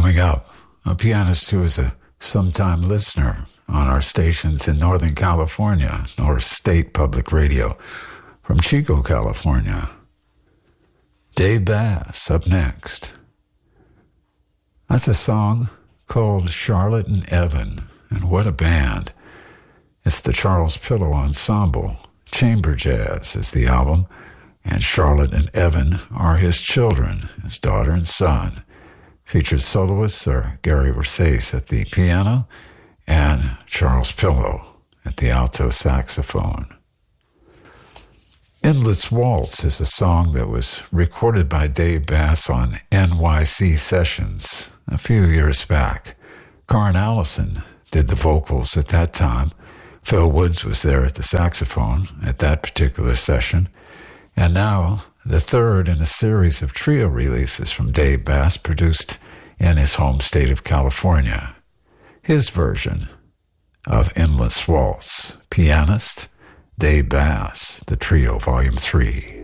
Coming up, a pianist who is a sometime listener on our stations in Northern California, North State Public Radio, from Chico, California. Dave Bass up next. That's a song called Charlotte and Evan, and what a band. It's the Charles Pillow Ensemble. Chamber Jazz is the album, and Charlotte and Evan are his children, his daughter and son. Featured soloists are Gary Versace at the piano and Charles Pillow at the alto saxophone. Endless Waltz is a song that was recorded by Dave Bass on NYC Sessions a few years back. Karin Allison did the vocals at that time. Phil Woods was there at the saxophone at that particular session. And now, the third in a series of trio releases from Dave Bass, produced in his home state of California. His version of Endless Waltz, pianist Dave Bass, the Trio, Volume 3.